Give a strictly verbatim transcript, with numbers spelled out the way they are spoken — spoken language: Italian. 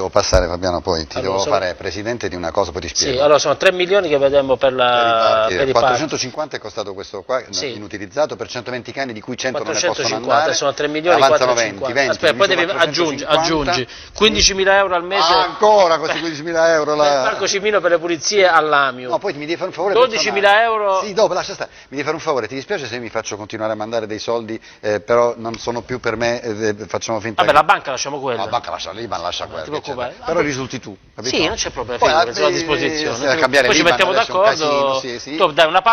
devo passare, Fabiano, poi ti Allora, devo sono... fare presidente di una cosa, poi ti spiego. Sì, allora sono tre milioni che vedremo per, la... per, per i quattrocentocinquanta è costato questo qua, sì. inutilizzato, per centoventi cani di cui cento non ne possono quattrocentocinquanta, andare. sono tre milioni avanzano quattrocentocinquanta. venti, venti. Aspetta, poi devi aggiungi, aggiungi quindicimila euro al mese. Ah, ancora questi quindicimila euro là. Per il Parco Cimino per le pulizie all'Amio. No, poi mi devi fare un favore. dodicimila euro. Sì, dopo lascia stare. Mi devi fare un favore, ti dispiace se mi faccio continuare a mandare dei soldi, eh, però non sono più per me, eh, facciamo finta. Vabbè, che... la banca lasciamo quella. No, la banca lascia l'I B A N, lascia quella. Però risulti tu, capito? Sì, non c'è problema, sono a disposizione. Poi, Poi ci mettiamo d'accordo, sì, sì. tu dai una parte